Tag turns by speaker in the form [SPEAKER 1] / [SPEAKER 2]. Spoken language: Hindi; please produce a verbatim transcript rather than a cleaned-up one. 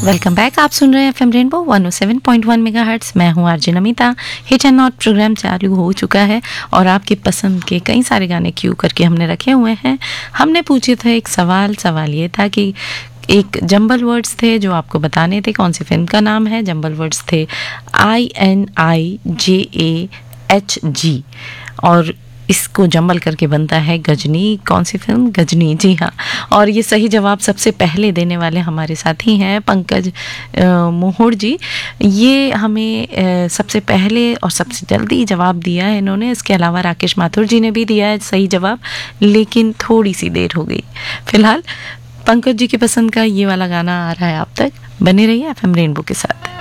[SPEAKER 1] Welcome back. आप सुन रहे हैं FM rainbow one O seven point one megahertz. मैं हूं RJ Namita. Hit and not programme चालू हो चुका है और आपकी पसंद के कई सारे गाने क्यू करके हमने रखे हुए हैं। हमने पूछे थे एक सवाल सवाल ये था कि एक जंबल वर्ड्स थे जो आपको बताने थे कौन सी फिल्म का नाम है। जंबल वर्ड्स थे I N I J A H G और इसको जंबल करके बनता है गजनी। कौन सी फिल्म? गजनी, जी हाँ। और ये सही जवाब सबसे पहले देने वाले हमारे साथी हैं पंकज मोहोड़ जी। ये हमें आ, सबसे पहले और सबसे जल्दी जवाब दिया है इन्होंने। इसके अलावा राकेश माथुर जी ने भी दिया है सही जवाब, लेकिन थोड़ी सी देर हो गई। फिलहाल पंकज जी की पसंद का ये वाला गाना आ रहा है आप तक। बने रहिए एफएम रेनबो के साथ।